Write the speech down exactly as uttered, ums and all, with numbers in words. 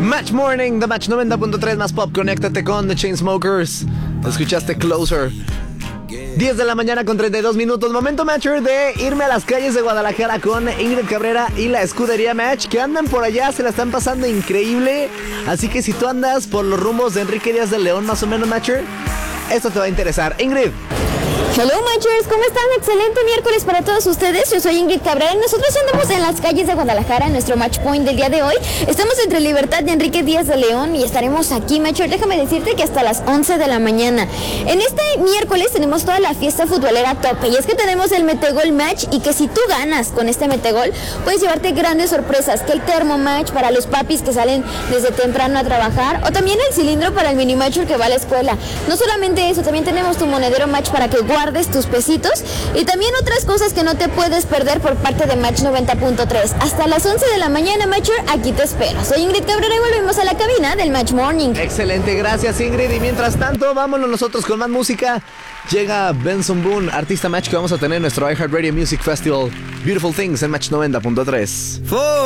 Match Morning, The Match noventa punto tres más pop. Conéctate con The Chainsmokers. Escuchaste Closer. diez de la mañana con treinta y dos minutos. Momento, Matcher, de irme a las calles de Guadalajara con Ingrid Cabrera y la escudería Match, que andan por allá, se la están pasando increíble. Así que si tú andas por los rumbos de Enrique Díaz de León, más o menos, Matcher, esto te va a interesar. Ingrid. Hello, Matchers, ¿cómo están? Excelente miércoles para todos ustedes. Yo soy Ingrid Cabrera y nosotros andamos en las calles de Guadalajara en nuestro Match Point del día de hoy. Estamos entre Libertad de Enrique Díaz de León y estaremos aquí, Matcher. Déjame decirte que hasta las once de la mañana. En este miércoles tenemos toda la fiesta futbolera a tope y es que tenemos el Metegol Match y que si tú ganas con este Metegol puedes llevarte grandes sorpresas, que el Termo Match para los papis que salen desde temprano a trabajar o también el cilindro para el mini Matcher que va a la escuela. No solamente eso, también tenemos tu monedero Match para que guardes tus pesitos y también otras cosas que no te puedes perder por parte de Match noventa punto tres. Hasta las once de la mañana, Matcher, aquí te espero. Soy Ingrid Cabrera y volvemos a la cabina del Match Morning. Excelente, gracias, Ingrid. Y mientras tanto, vámonos nosotros con más música. Llega Benson Boone, artista Match, que vamos a tener en nuestro iHeartRadio Music Festival Beautiful Things en Match noventa punto tres.